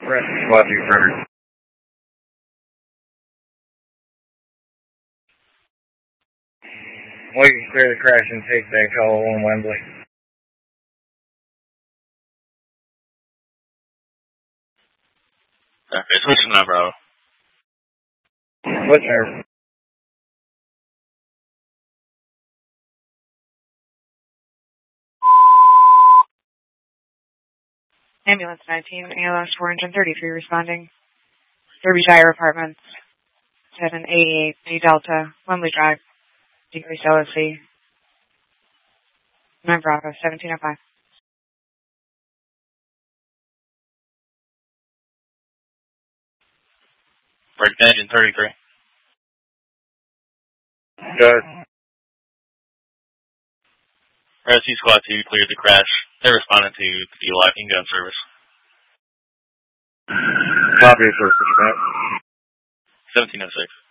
Press Squad 2 Frederick. We can clear the crash and take back call on Wembley. Okay, switch to number. What's your... Ambulance 19, ALS 433 responding. Derbyshire Apartments, 788 D Delta, Wembley Drive, decreased LOC. 9 Bravo, 1705. Break engine 33. Good. Rescue Squad 2 cleared the crash. They responded to the DUI and gun service. Copy for dispatch. 1706.